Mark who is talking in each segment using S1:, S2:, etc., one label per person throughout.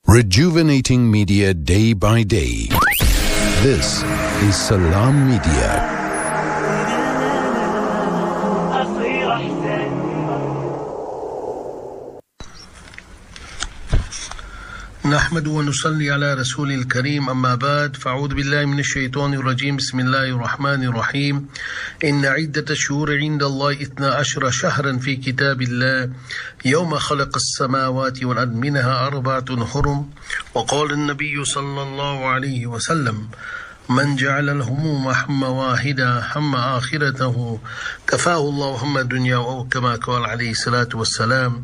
S1: Rejuvenating media day by day. This is Salam Media.
S2: نحمد ونصلي على رسول الكريم أما بعد فأعوذ بالله من الشيطان الرجيم بسم الله الرحمن الرحيم إن عدة الشهور عند الله 12 شهرا في كتاب الله يوم خلق السماوات والأرض منها 4 حرم وقال النبي صلى الله عليه وسلم من جعل الهموم هم واحدة هم آخرته كفاه الله هم الدنيا أو كما قال عليه الصلاة والسلام.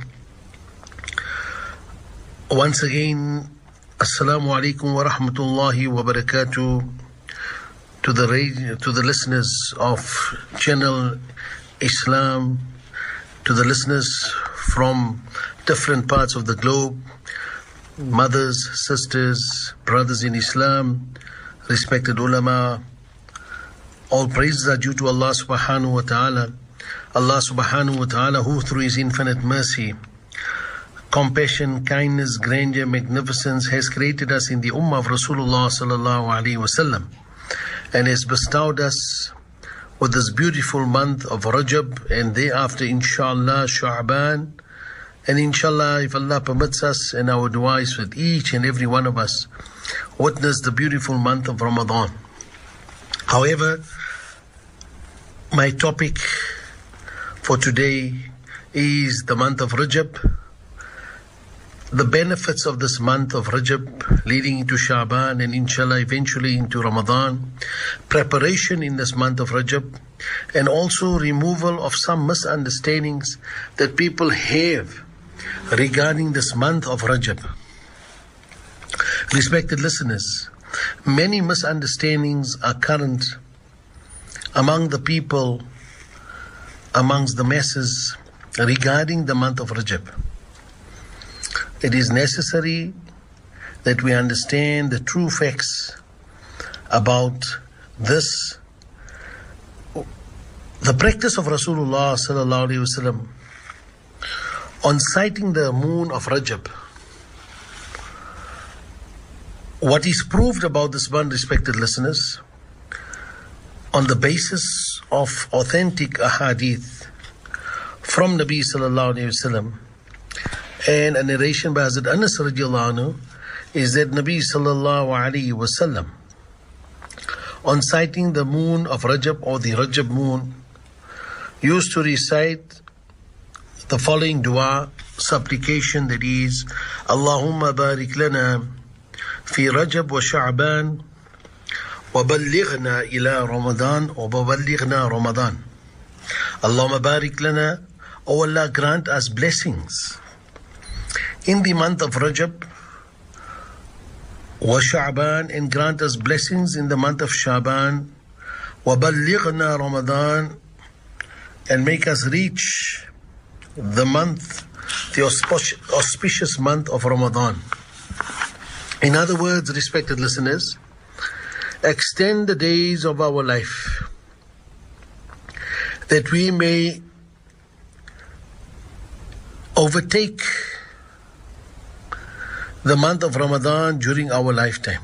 S2: Once again, Assalamu alaikum wa rahmatullahi wa barakatuh to the listeners of Channel Islam, to the listeners from different parts of the globe, mothers, sisters, brothers in Islam, respected ulama. All praises are due to Allah subhanahu wa ta'ala. Allah subhanahu wa ta'ala, who through His infinite mercy, compassion, kindness, grandeur, magnificence has created us in the ummah of Rasulullah sallallahu alaihi wasallam and has bestowed us with this beautiful month of Rajab and thereafter inshallah Sha'ban, and inshallah if Allah permits us and our du'as with each and every one of us witness the beautiful month of Ramadan. However, my topic for today is the month of Rajab, the benefits of this month of Rajab leading into Sha'ban and inshallah eventually into Ramadan, preparation in this month of Rajab, and also removal of some misunderstandings that people have regarding this month of Rajab. Respected listeners, many misunderstandings are current among the people, amongst the masses regarding the month of Rajab. It is necessary that we understand the true facts about this. The practice of Rasulullah sallallahu alaihi wasallam on sighting the moon of Rajab. What is proved about this month, respected listeners, on the basis of authentic ahadith from Nabi sallallahu alaihi wasallam, and a narration by Hazrat Anas radiallahu anhu, is that Nabi sallallahu alayhi wasallam, on sighting the moon of Rajab or the Rajab moon, used to recite the following dua, supplication, that is, Allahumma barik lana fi Rajab wa Sha'ban wa ballighna ila Ramadan wa ballighna Ramadan. Allahumma barik lana, O Allah, grant us blessings in the month of Rajab wa Sha'ban, and grant us blessings in the month of Sha'ban, wa ballighna Ramadan, and make us reach the month, the auspicious month of Ramadan. In other words, respected listeners, extend the days of our life that we may overtake the month of Ramadan during our lifetime.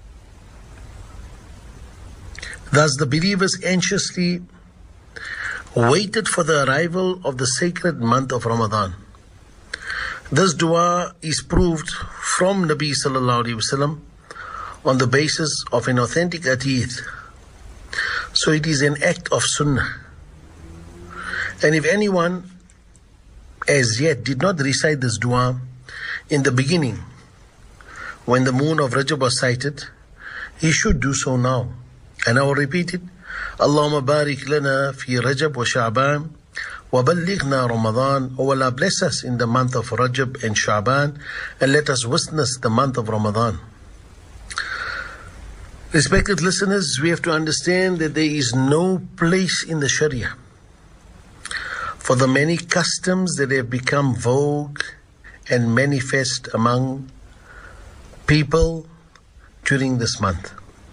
S2: Thus the believers anxiously waited for the arrival of the sacred month of Ramadan. This dua is proved from Nabi sallallahu alaihi wasallam on the basis of an authentic hadith. So it is an act of sunnah. And if anyone as yet did not recite this dua in the beginning, when the moon of Rajab was sighted, he should do so now. And I will repeat it. Allahumma barik lana fi Rajab wa Sha'ban wa ballighna Ramadan. O Allah, bless us in the month of Rajab and Sha'ban, and let us witness the month of Ramadan. Respected listeners, we have to understand that there is no place in the Sharia for the many customs that have become vogue and manifest among people during this month.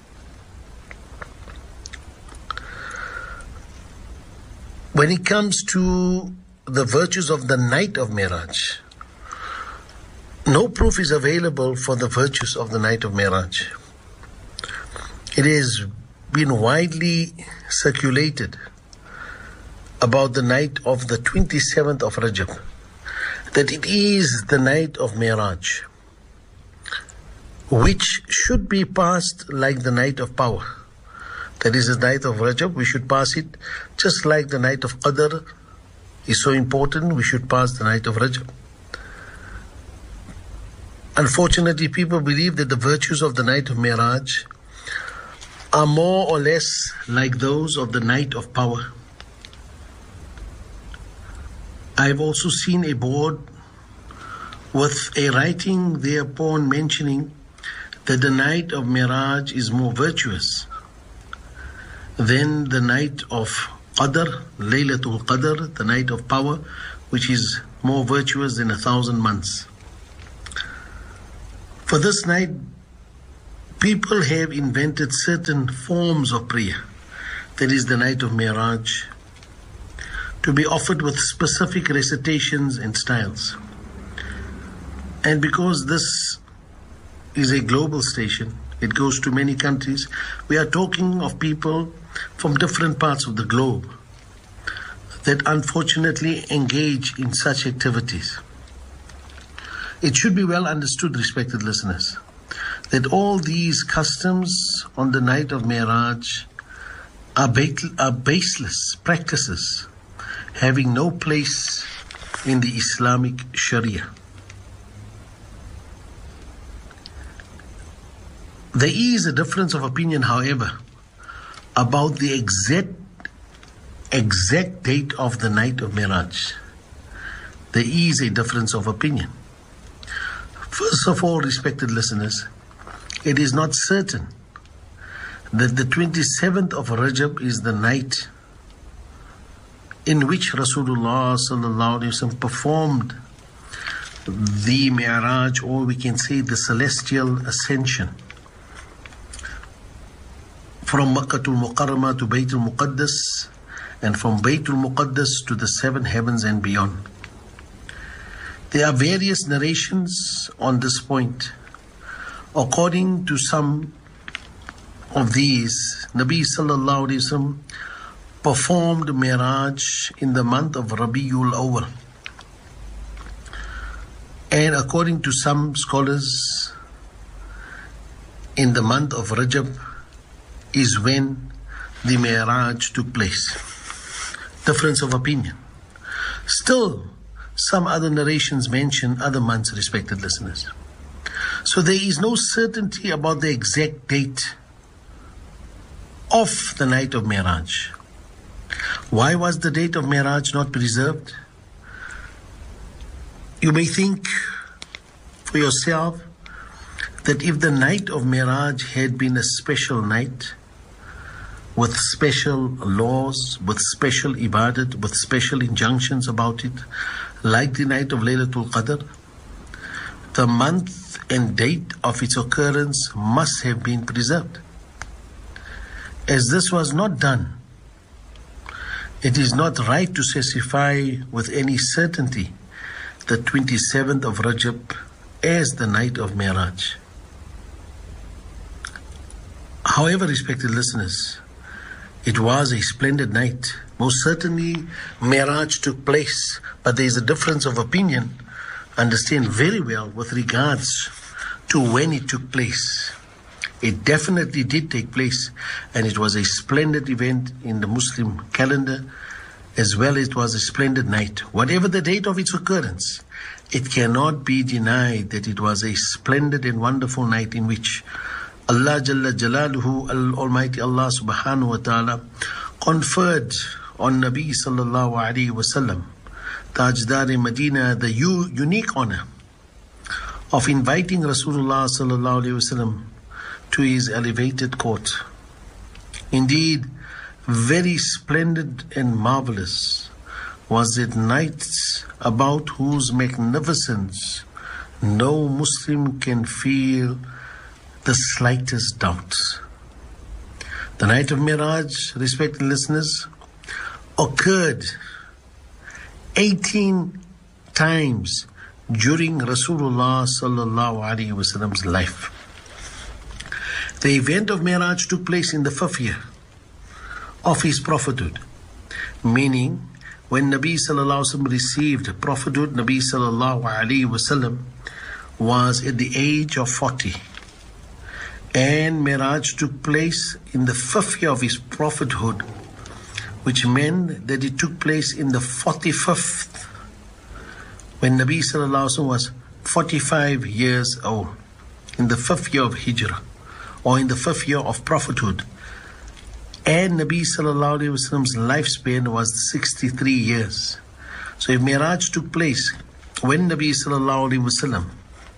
S2: When it comes to the virtues of the night of Miraj, no proof is available for the virtues of the night of Miraj. It has been widely circulated about the night of the 27th of Rajab, that it is the night of Miraj, which should be passed like the night of power. That is the night of Rajab, we should pass it just like the night of Qadr is so important, we should pass the night of Rajab. Unfortunately, people believe that the virtues of the night of Miraj are more or less like those of the night of power. I have also seen a board with a writing thereupon mentioning that the night of Miraj is more virtuous than the night of Qadr, Laylatul Qadr, the night of power, which is more virtuous than 1,000 months. For this night, people have invented certain forms of prayer. That is the night of Miraj, to be offered with specific recitations and styles. And because this is a global station, it goes to many countries, we are talking of people from different parts of the globe that unfortunately engage in such activities. It should be well understood, respected listeners, that all these customs on the night of Miraj are baseless practices having no place in the Islamic Sharia. There is a difference of opinion, however, about the exact date of the night of Miraj. There is a difference of opinion. First of all, respected listeners, it is not certain that the 27th of Rajab is the night in which Rasulullah sallallahu alaihi wasallam performed the Mi'raj, or we can say the celestial ascension from Makkahul Mukarramah to Baytul Muqaddas, and from Baytul Muqaddas to the seven heavens and beyond. There are various narrations on this point. According to some of these, Nabi sallallahu alaihi wasallam performed Miraj in the month of Rabiul Awwal. And according to some scholars, in the month of Rajab is when the Miraj took place. Difference of opinion. Still, some other narrations mention other months, respected listeners. So there is no certainty about the exact date of the night of Miraj. Why was the date of Miraj not preserved? You may think for yourself that if the night of Miraj had been a special night, with special laws, with special ibadat, with special injunctions about it, like the night of Laylatul Qadr, the month and date of its occurrence must have been preserved. As this was not done, it is not right to specify with any certainty the 27th of Rajab as the night of Miraj. However, respected listeners, it was a splendid night. Most certainly, Miraj took place, but there is a difference of opinion, understand very well, with regards to when it took place. It definitely did take place, and it was a splendid event in the Muslim calendar, as well as it was a splendid night. Whatever the date of its occurrence, it cannot be denied that it was a splendid and wonderful night in which Allah Jalla Jalaluhu, Almighty Allah Subhanahu wa Ta'ala, conferred on Nabi Sallallahu Alaihi Wasallam, Tajdar Medina, the unique honor of inviting Rasulullah Sallallahu Alaihi Wasallam to his elevated court. Indeed, very splendid and marvelous was it night about whose magnificence no Muslim can feel the slightest doubt. The night of Miraj, respected listeners, occurred 18 times during Rasulullah sallallahu alaihi wasallam's life. The event of Miraj took place in the 5th year of his prophethood, meaning when Nabi sallallahu alaihi wasallam received prophethood, Nabi sallallahu alaihi wasallam was at the age of 40. And Miraj took place in the 5th year of his prophethood, which meant that it took place in the 45th, when Nabi sallallahu alaihi wasallam was 45 years old, in the 5th year of Hijrah, or in the 5th year of prophethood. And Nabi sallallahu alaihi wasallam's lifespan was 63 years. So if Miraj took place when Nabi sallallahu alaihi wasallam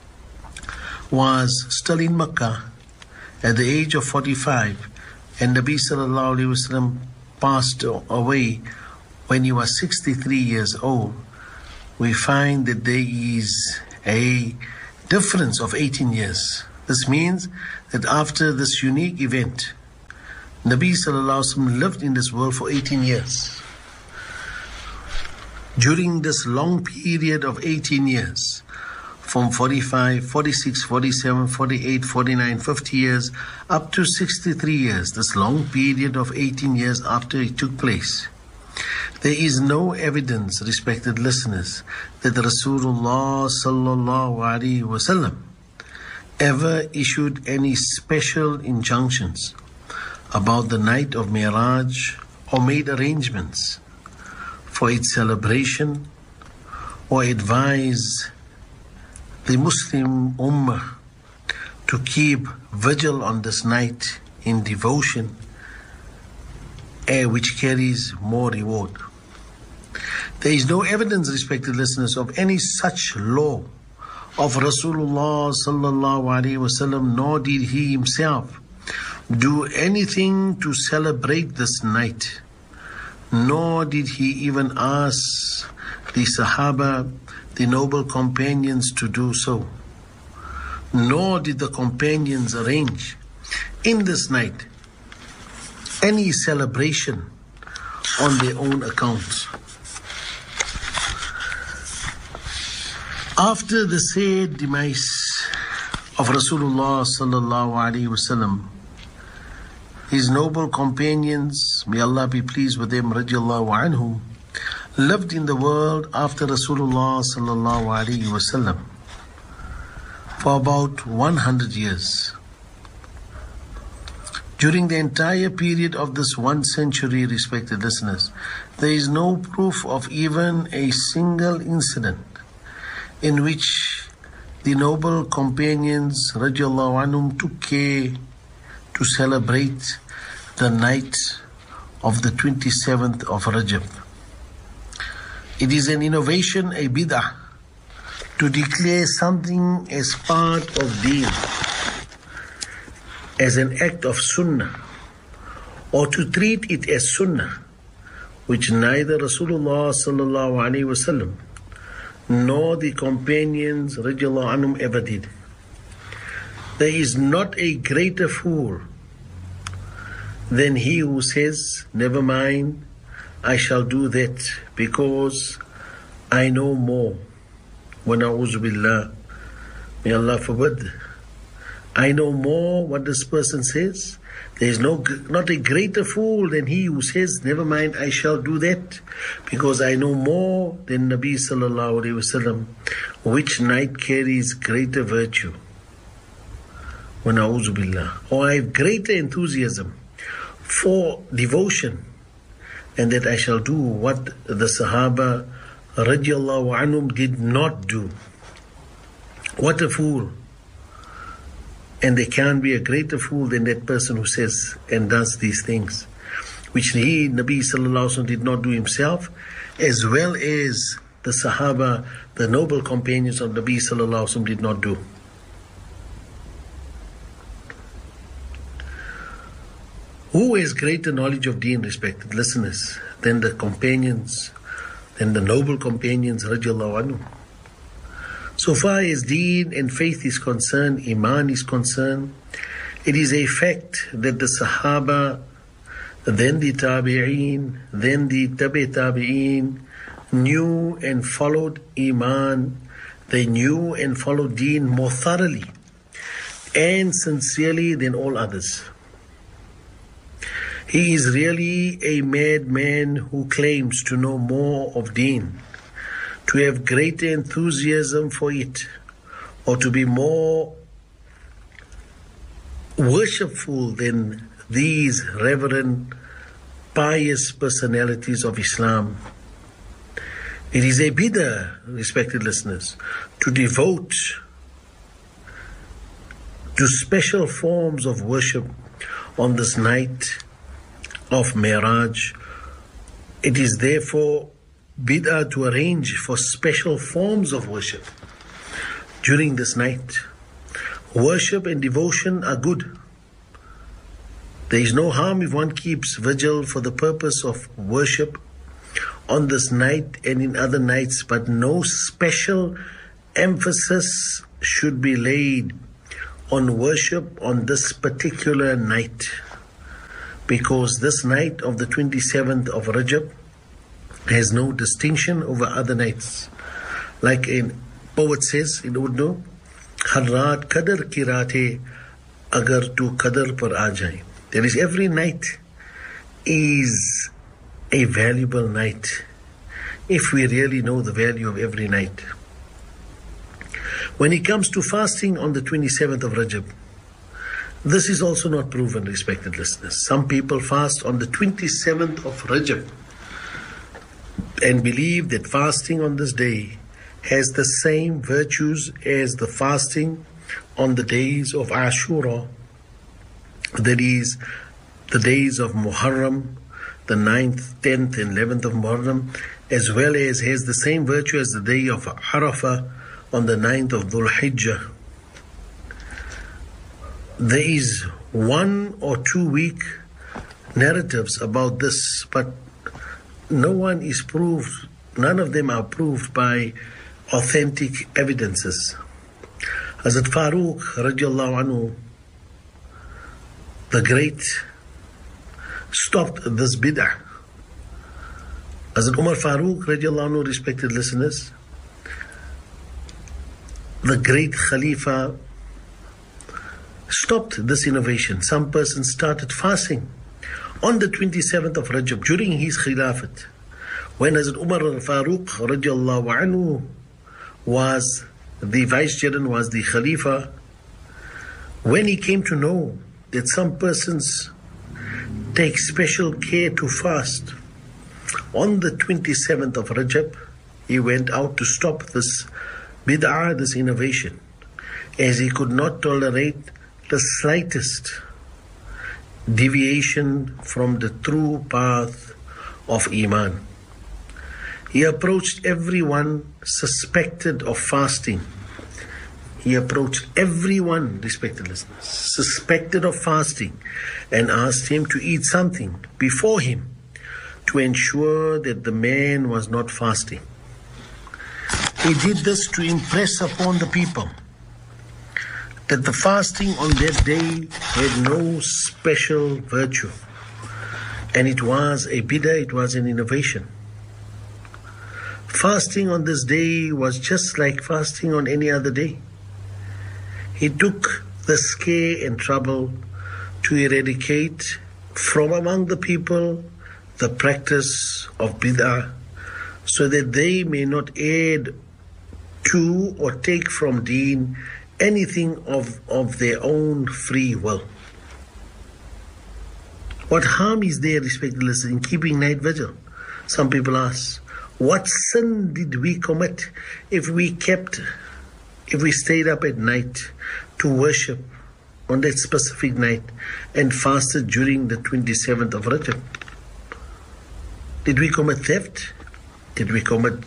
S2: was still in Makkah at the age of 45, and Nabi sallallahu alaihi wasallam passed away when he was 63 years old, we find that there is a difference of 18 years. This means that after this unique event, Nabi sallallahu alaihi wasallam lived in this world for 18 years. During this long period of 18 years, from 45, 46, 47, 48, 49, 50 years, up to 63 years, this long period of 18 years after it took place, there is no evidence, respected listeners, that Rasulullah sallallahu alaihi wasallam ever issued any special injunctions about the night of Miraj, or made arrangements for its celebration, or advised the Muslim Ummah to keep vigil on this night in devotion, which carries more reward. There is no evidence, respected listeners, of any such law of Rasulullah sallallahu alaihi wasallam, nor did he himself do anything to celebrate this night, nor did he even ask the Sahaba, the noble companions, to do so, nor did the companions arrange in this night any celebration on their own account. After the said demise of Rasulullah sallallahu alaihi wasallam, his noble companions, may Allah be pleased with them, radiallahu anhum, lived in the world after Rasulullah sallallahu alaihi wasallam for about 100 years. During the entire period of this 1 century, respected listeners, there is no proof of even a single incident in which the noble companions radiallahu anhum took care to celebrate the night of the 27th of Rajab. It is an innovation, a bid'ah, to declare something as part of deen, as an act of sunnah, or to treat it as sunnah, which neither Rasulullah sallallahu alaihi wasallam nor the companions radiallahu anhum ever did. There is not a greater fool than he who says, never mind, I shall do that because I know more. Wa na'udhu billah, may Allah forbid. I know more what this person says. There is not a greater fool than he who says, never mind, I shall do that because I know more than Nabi sallallahu alaihi wasallam, which night carries greater virtue. Wa na'udhu billah. Or I have greater enthusiasm for devotion, and that I shall do what the Sahaba radiallahu anhum did not do. What a fool. And there can't be a greater fool than that person who says and does these things, which he, Nabi sallallahu alaihi wasallam, did not do himself, as well as the Sahaba, the noble companions of Nabi sallallahu alaihi wasallam, did not do. Who has greater knowledge of deen, respected listeners, than the companions, than the noble companions radiallahu anhu? So far as deen and faith is concerned, iman is concerned, it is a fact that the Sahaba, then the Tabi'een, then the Tabi'een, knew and followed iman, they knew and followed Deen more thoroughly and sincerely than all others. He is really a madman who claims to know more of Deen, to have greater enthusiasm for it, or to be more worshipful than these reverend, pious personalities of Islam. It is a bid'ah, respected listeners, to devote to special forms of worship on this night of Mi'raj. It is therefore bid'ah to arrange for special forms of worship during this night. Worship and devotion are good. There is no harm if one keeps vigil for the purpose of worship on this night and in other nights, but no special emphasis should be laid on worship on this particular night, because this night of the 27th of Rajab has no distinction over other nights. Like a poet says in Urdu, "Har raat qadar ki raat hai, agar tu qadar par aa jaye." That is, every night is a valuable night if we really know the value of every night. When it comes to fasting on the 27th of Rajab, this is also not proven, respected listeners. Some people fast on the 27th of Rajab and believe that fasting on this day has the same virtues as the fasting on the days of Ashura, that is, the days of Muharram, the 9th, 10th and 11th of Muharram, as well as has the same virtue as the day of Arafah on the 9th of Dhul Hijjah. There is 1 or 2 weak narratives about this, but none of them are proved by authentic evidences. Hazrat Farooq radiallahu anhu, the great, stopped this bid'ah. Hazrat Umar Farooq radiallahu anhu, respected listeners, the great Khalifa, stopped this innovation. Some persons started fasting on the 27th of Rajab during his Khilafat, when Hazrat Umar Farooq radiallahu anhu was the vicegerent, was the Khalifa. When he came to know that some persons take special care to fast on the 27th of Rajab, he went out to stop this bid'ah, this innovation, as he could not tolerate the slightest deviation from the true path of Iman. He approached everyone suspected of fasting. He approached everyone, respected listeners, suspected of fasting, and asked him to eat something before him to ensure that the man was not fasting. He did this to impress upon the people that the fasting on that day had no special virtue, and it was a bid'ah, it was an innovation. Fasting on this day was just like fasting on any other day. He took the scare and trouble to eradicate from among the people the practice of bid'ah, so that they may not add to or take from Deen anything of their own free will. What harm is there, respected listeners, in keeping night vigil? Some people ask, what sin did we commit if we stayed up at night to worship on that specific night and fasted during the 27th of Rajab? Did we commit theft? Did we commit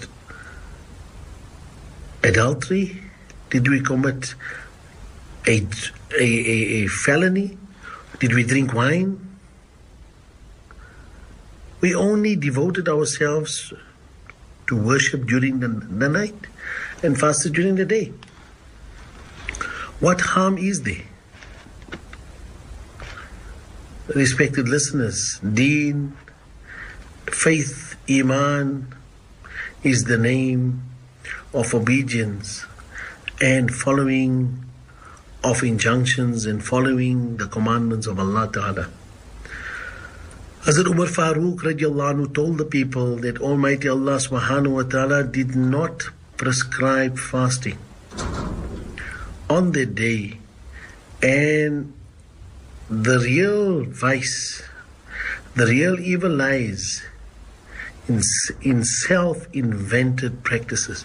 S2: adultery? Did we commit a felony? Did we drink wine? We only devoted ourselves to worship during the night and fasted during the day. What harm is there? Respected listeners, Deen, faith, Iman, is the name of obedience and following of injunctions and following the commandments of Allah Ta'ala. Hazrat Umar Farooq radiallahu anhu told the people that Almighty Allah subhanahu wa ta'ala did not prescribe fasting on that day, and the real vice, the real evil lies in self-invented practices.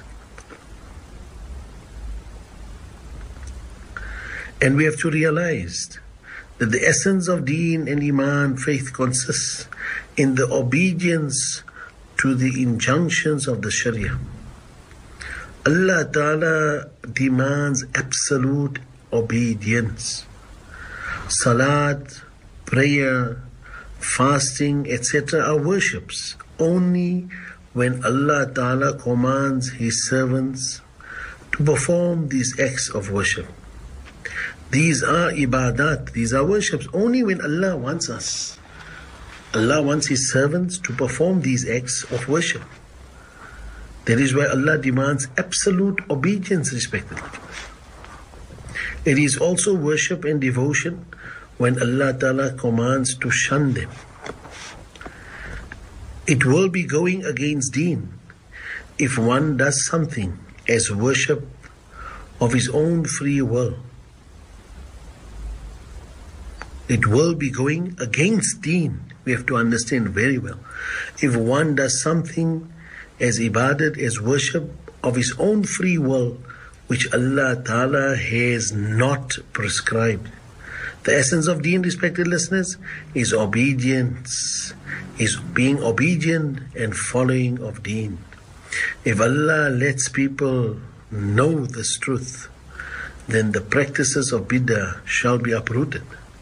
S2: And we have to realize that the essence of Deen and Iman, faith, consists in the obedience to the injunctions of the Sharia. Allah Ta'ala demands absolute obedience. Salat, prayer, fasting, etc. are worships only when Allah Ta'ala commands His servants to perform these acts of worship. These are ibadat, these are worships only when Allah wants us. Allah wants His servants to perform these acts of worship. That is why Allah demands absolute obedience, respectively. It is also worship and devotion when Allah Ta'ala commands to shun them. It will be going against Deen if one does something as worship of his own free will. It will be going against Deen. We have to understand very well. If one does something as ibadat, as worship of his own free will, which Allah Ta'ala has not prescribed. The essence of Deen, respected listeners, is obedience, is being obedient and following of Deen. If Allah lets people know this truth, then the practices of bid'ah shall be uprooted.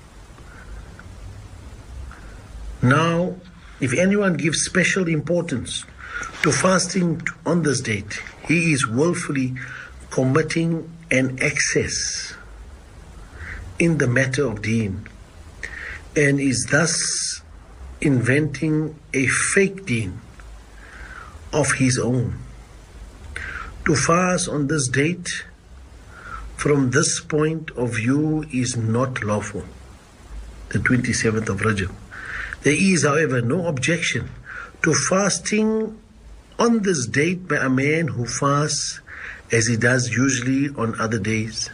S2: Now, if anyone gives special importance to fasting on this date, he is willfully committing an excess in the matter of Deen and is thus inventing a fake Deen of his own. To fast on this date from this point of view is not lawful, the 27th of Rajab. There is, however, no objection to fasting on this date by a man who fasts as he does usually on other days.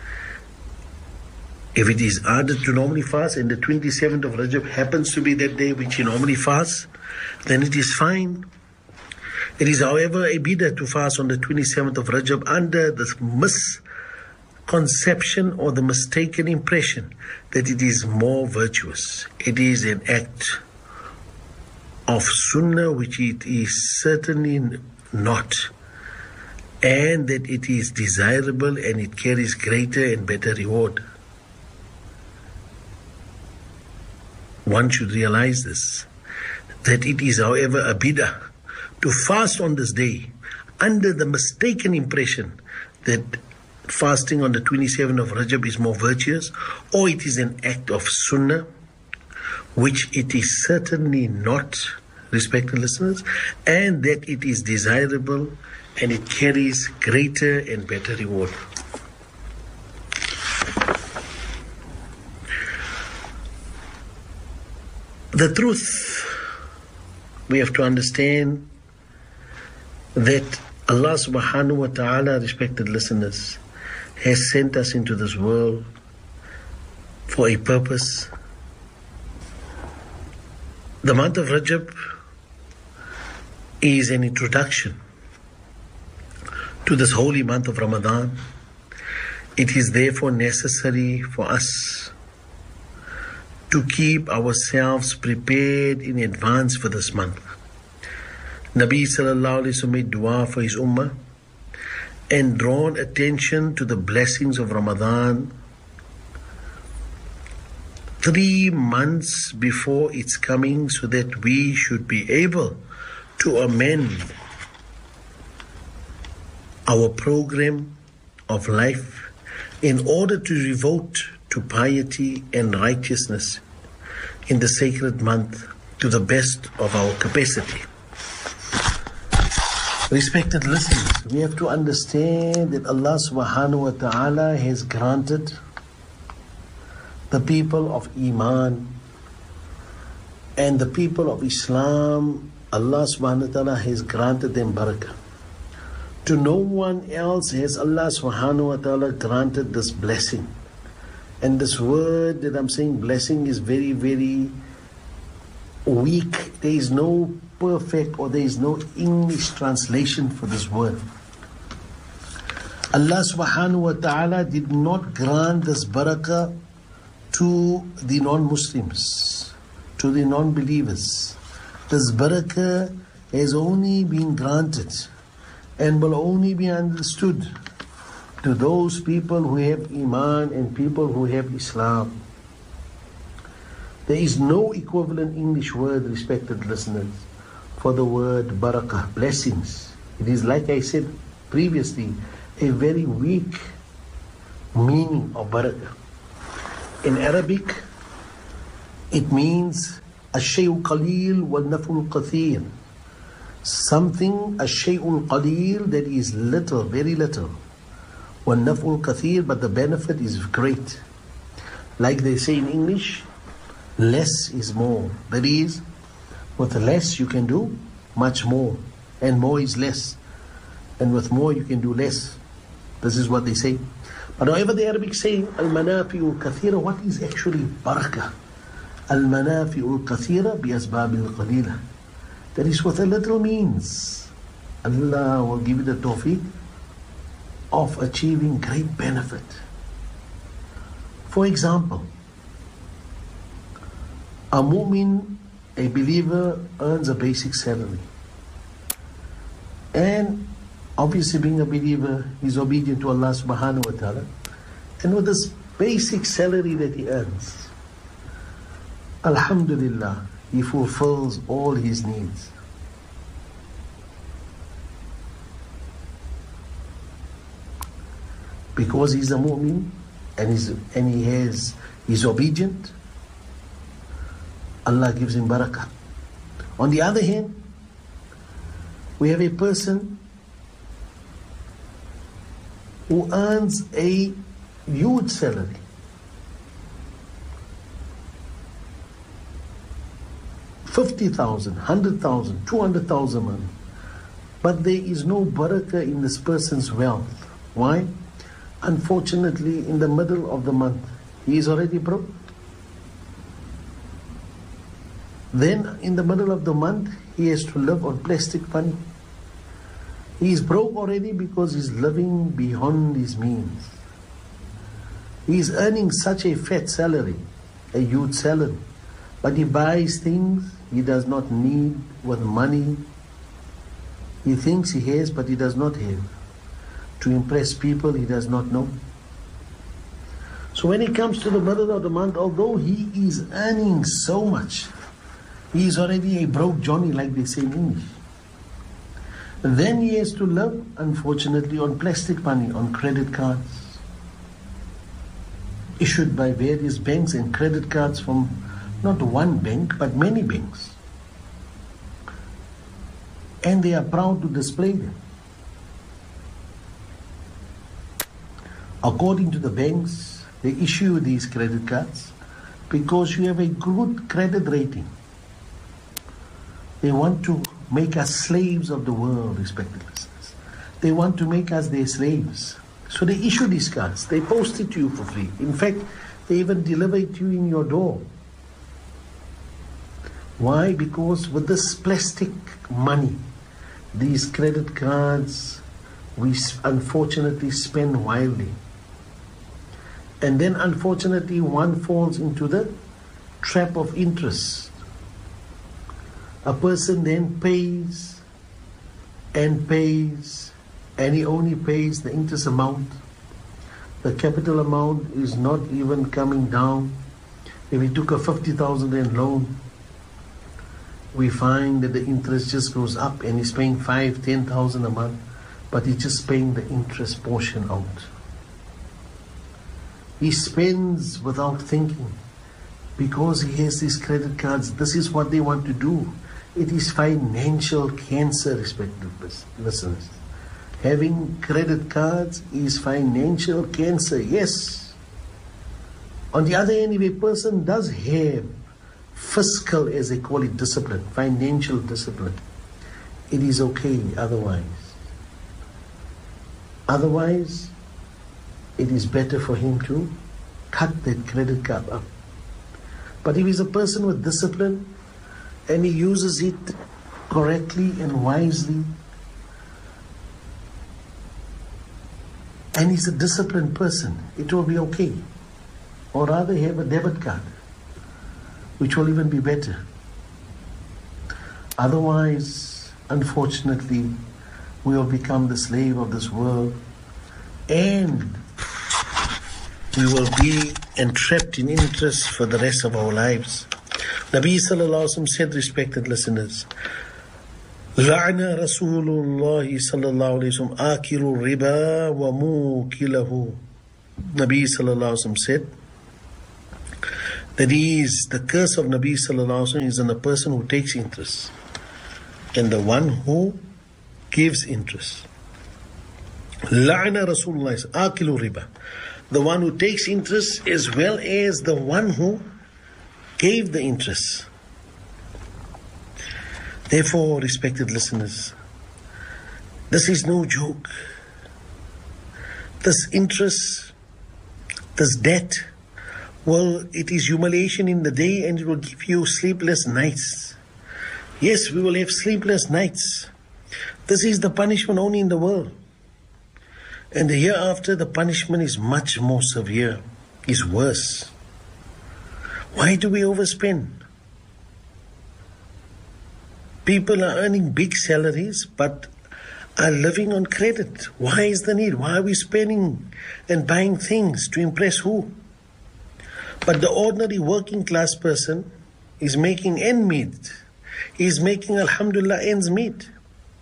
S2: If it is added to normally fast and the 27th of Rajab happens to be that day which he normally fasts, then it is fine. It is, however, a bid'ah to fast on the 27th of Rajab under the misconception or the mistaken impression that it is more virtuous. It is an act of sunnah which it is certainly not, and that it is desirable and it carries greater and better reward. One should realize this, that it is, however, a bid'ah to fast on this day under the mistaken impression that fasting on the 27th of Rajab is more virtuous, or it is an act of sunnah, which it is certainly not, respected listeners, and that it is desirable and it carries greater and better reward. The truth, we have to understand that Allah subhanahu wa ta'ala, respected listeners, has sent us into this world for a purpose. The month of Rajab is an introduction to this holy month of Ramadan. It is therefore necessary for us to keep ourselves prepared in advance for this month. Nabi sallallahu alayhi wa sallam made dua for his ummah and drawn attention to the blessings of Ramadan 3 months before its coming, so that we should be able to amend our program of life in order to devote to piety and righteousness in the sacred month to the best of our capacity. Respected listeners, we have to understand that Allah subhanahu wa ta'ala has granted the people of Iman and the people of Islam, Allah subhanahu wa ta'ala has granted them barakah. To no one else has Allah subhanahu wa ta'ala granted this blessing. And this word that I'm saying, blessing, is very, very weak. There is no perfect, or there is no English translation for this word. Allah subhanahu wa ta'ala did not grant this barakah to the non-Muslims, to the non-believers. This barakah has only been granted and will only be understood to those people who have Iman and people who have Islam. There is no equivalent English word, respected listeners, for the word barakah, blessings. It is, like I said previously, a very weak meaning of barakah. In Arabic, it means الشيء قليل والنفع الكثير. Something, الشيء القليل, that is little, very little. والنفع الكثير, but the benefit is great. Like they say in English, less is more. That is, with less you can do much more, and more is less. And with more you can do less. This is what they say. But however the Arabic saying, al-manafi'u kathira, what is actually barakah? Al-manafi'u kathira bi-asbabil qalila. That is with a little means, Allah will give you the tawfiq of achieving great benefit. For example, a mu'min, a believer, earns a basic salary. And obviously, being a believer, he's obedient to Allah subhanahu wa ta'ala. And with this basic salary that he earns, alhamdulillah, he fulfills all his needs. Because he's a mu'min and he's obedient, Allah gives him barakah. On the other hand, we have a person who earns a huge salary. $50,000, $100,000, $200,000 a month. But there is no barakah in this person's wealth. Why? Unfortunately, in the middle of the month, he is already broke. Then, in the middle of the month, he has to live on plastic money. He is broke already because he's living beyond his means. He is earning such a fat salary, a huge salary, but he buys things he does not need with money. He thinks he has, but he does not have. To impress people he does not know. So when he comes to the middle of the month, although he is earning so much, he is already a broke Johnny, like they say in English. And then he has to live, unfortunately, on plastic money, on credit cards, issued by various banks, and credit cards from not one bank, but many banks. And they are proud to display them. According to the banks, they issue these credit cards because you have a good credit rating. They want to make us slaves of the world, respected listeners. They want to make us their slaves. So they issue these cards. They post it to you for free. In fact, they even deliver it to you in your door. Why? Because with this plastic money, these credit cards, we unfortunately spend wildly. And then unfortunately one falls into the trap of interest. A person then pays and pays, and he only pays the interest amount. The capital amount is not even coming down. If he took a 50,000 rand loan, we find that the interest just goes up, and he's paying 5,000, 10,000 a month, but he's just paying the interest portion out. He spends without thinking because he has these credit cards. This is what they want to do. it is financial cancer, respected listeners. Having credit cards is financial cancer, yes. On the other hand, if a person does have fiscal, as they call it, discipline, financial discipline, it is okay otherwise. Otherwise, it is better for him to cut that credit card up. But if he's a person with discipline and he uses it correctly and wisely, and he's a disciplined person, it will be okay. Or rather have a debit card, which will even be better. Otherwise, unfortunately, we will become the slave of this world, and we will be entrapped in interest for the rest of our lives. Nabi sallallahu alaihi wasallam said, respected listeners, لعن رسول الله صلى الله عليه وسلم آكل الربا وموكله. Nabi sallallahu alaihi wasallam said, that is, the curse of Nabi sallallahu alaihi wasallam is on a person who takes interest and the one who gives interest. La'ana Rasulullah akilu riba. The one who takes interest as well as the one who gave the interest. Therefore, respected listeners, this is no joke. This interest, this debt, well, it is humiliation in the day and it will give you sleepless nights. Yes, we will have sleepless nights. This is the punishment only in the world. And the hereafter, the punishment is much more severe, is worse. Why do we overspend? People are earning big salaries but are living on credit. Why is the need? Why are we spending and buying things to impress who? But the ordinary working class person is making ends meet. He is making, alhamdulillah, ends meet.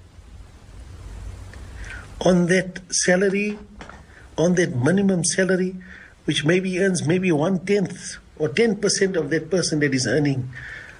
S2: On that salary, on that minimum salary, which maybe earns maybe 1/10 or 10% of that person that is earning.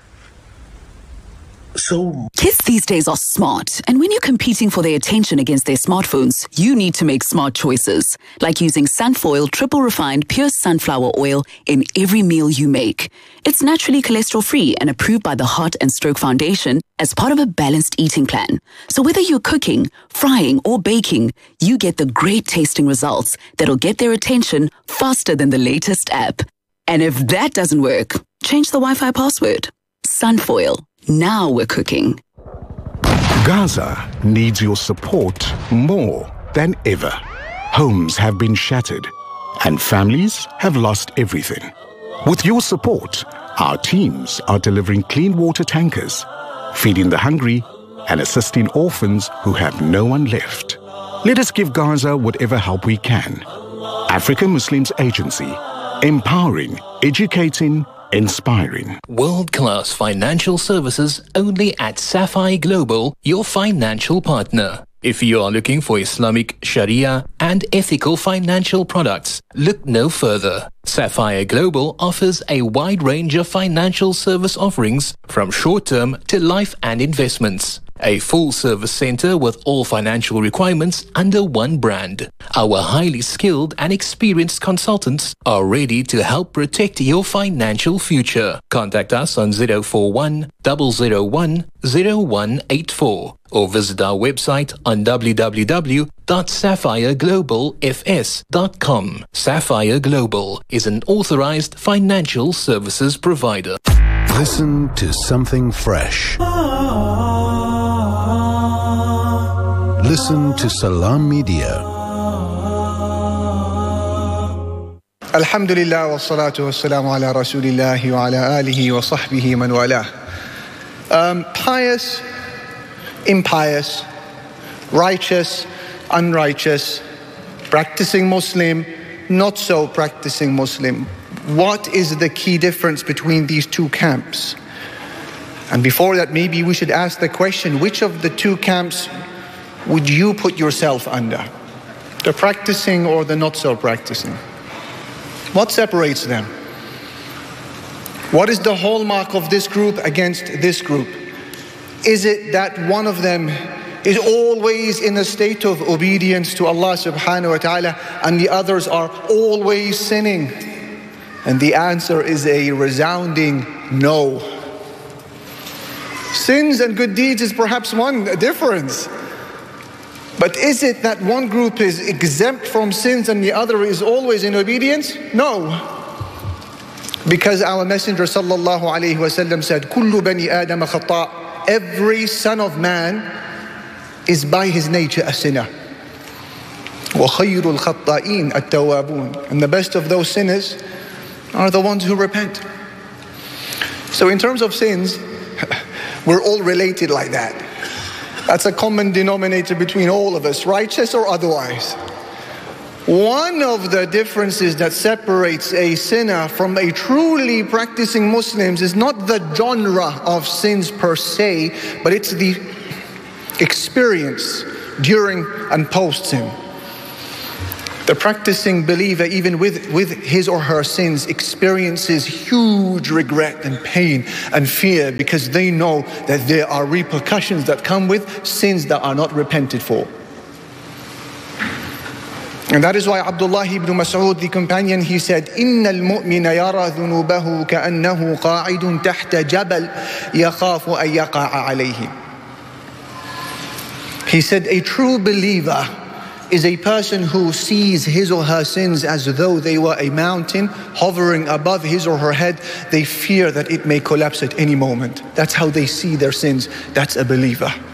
S2: So
S3: kids these days are smart, and when you're competing for their attention against their smartphones, you need to make smart choices, like using Sunfoil triple refined pure sunflower oil in every meal you make. It's naturally cholesterol-free and approved by the Heart and Stroke Foundation as part of a balanced eating plan. So whether you're cooking, frying, or baking, you get the great tasting results that'll get their attention faster than the latest app. And if that doesn't work, change the Wi-Fi password. Sunfoil. Now we're cooking.
S4: Gaza needs your support more than ever. Homes have been shattered and families have lost everything. With your support, our teams are delivering clean water tankers, feeding the hungry and assisting orphans who have no one left. Let us give Gaza whatever help we can. African Muslims Agency, empowering, educating, inspiring.
S5: World-class financial services only at Sapphire Global, your financial partner. If you are looking for Islamic, Sharia and ethical financial products, look no further. Sapphire Global offers a wide range of financial service offerings from short-term to life and investments. A full-service center with all financial requirements under one brand. Our highly skilled and experienced consultants are ready to help protect your financial future. Contact us on 041 001 0184 or visit our website on www.sapphireglobalfs.com. Sapphire Global is an authorized financial services provider.
S1: Listen to something fresh. Listen to Salam Media.
S6: Alhamdulillah wa salatu wa salamu ala rasulillahi wa ala alihi wa sahbihi man walah. Pious, impious, righteous, unrighteous, practicing Muslim, not so practicing Muslim. What is the key difference between these two camps? And before that, maybe we should ask the question, which of the two camps would you put yourself under? The practicing or the not so practicing? What separates them? What is the hallmark of this group against this group? Is it that one of them is always in a state of obedience to Allah subhanahu wa ta'ala and the others are always sinning? And the answer is a resounding no. Sins and good deeds is perhaps one difference. But is it that one group is exempt from sins and the other is always in obedience? No. Because our Messenger sallallahu alayhi wasallam said, "Kullu bani Adam khata." Every son of man is by his nature a sinner. وَخَيْرُ الْخَطَّائِينَ التَّوَّابُونَ. And the best of those sinners are the ones who repent. So in terms of sins, we're all related like that. That's a common denominator between all of us, righteous or otherwise. One of the differences that separates a sinner from a truly practicing Muslim is not the genre of sins per se, but it's the experience during and post-sin. The practicing believer, even with his or her sins, experiences huge regret and pain and fear because they know that there are repercussions that come with sins that are not repented for. And that is why Abdullah ibn Mas'ud, the companion, he said, إِنَّ الْمُؤْمِنَ يَرَى ذُنُوبَهُ كَأَنَّهُ قَاعِدٌ تَحْتَ جَبَلٍ يَخَافُ أَن يَقَعَ عَلَيْهِ. He said, a true believer is a person who sees his or her sins as though they were a mountain hovering above his or her head. They fear that it may collapse at any moment. That's how they see their sins. That's a believer.